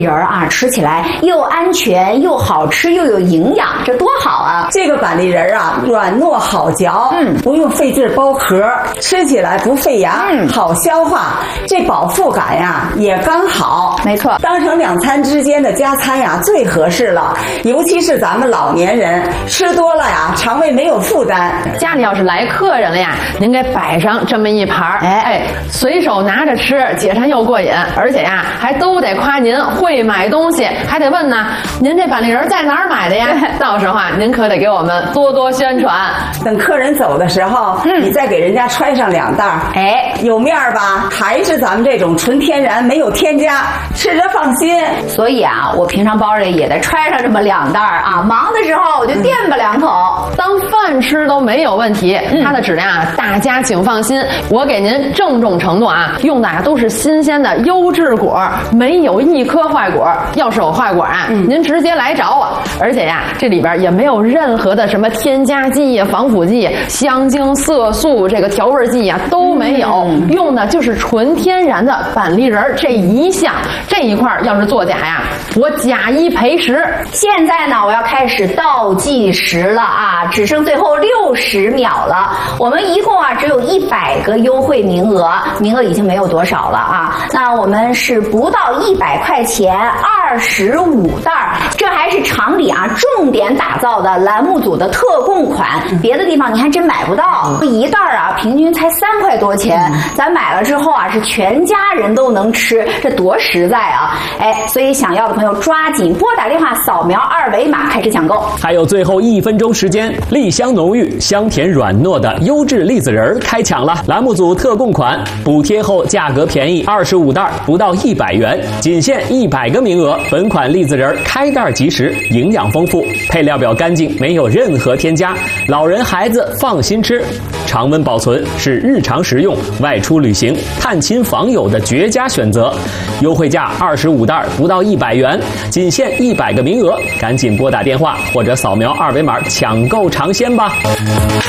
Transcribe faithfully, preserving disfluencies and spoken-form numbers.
仁儿啊，吃起来又安全又好吃又有营养，这多好啊！ 这个板栗仁啊，软糯好嚼，嗯，不用费劲剥壳，吃起来不费牙，嗯，好消化，这饱腹感呀也刚好。 没错， 当成两餐之间的加餐呀最合适了，尤其是咱们老年人吃多了呀，肠胃没有负担。 家里要是来客人了呀，您给摆上这么一盘，哎哎，随手拿着吃，解馋又过瘾，而且呀还都得夸您会买东西，还得问呢，您这板栗仁在哪儿买的呀？到时候啊，您可得给我们多多宣传。 等客人走的时候，嗯，你再给人家揣上两袋， 哎， 有面吧？还是咱们这种纯天然，没有添加，吃着放心。 所以啊，我平常包里也得揣上这么两袋啊，忙的时候我就垫吧两口， 嗯、当饭吃都没有问题。嗯、它的质量啊，大家请放心，我给您郑重承诺啊，用的啊都是新鲜的优质果，没有一颗坏果。要是有坏果啊，嗯、您直接来找我。而且呀，这里边也没有任何的什么添加剂、防腐剂、香精、色素这个调味剂呀都没有，嗯、用的就是纯天然的板栗仁这一项。这一块要是作假呀，我假一赔十。 现在呢，我要开始倒计时了啊，只剩最后六十秒了。我们一共啊只有一百个优惠名额，名额已经没有多少了啊。那我们是不到一百块钱，二十五袋，这还是厂里啊重点打造的栏目组的特供款，别的地方你还真买不到。一袋啊平均才三块多钱，咱买了之后啊是全家人都能吃，这多实在啊！哎，所以想要的朋友抓紧拨打电话扫描二维码开始抢购。 还有最后一分钟时间，栗香浓郁、香甜软糯的优质栗子仁开抢了！栏目组特供款，补贴后价格便宜，二十五袋不到一百元，仅限一百个名额。本款栗子仁开袋即食，营养丰富，配料表干净，没有任何添加，老人孩子放心吃。常温保存是日常食用、外出旅行、探亲访友的绝佳选择。优惠价二十五袋不到一百元，仅限一百个名额，赶紧拨打电话或者扫描二维码抢购尝鲜吧。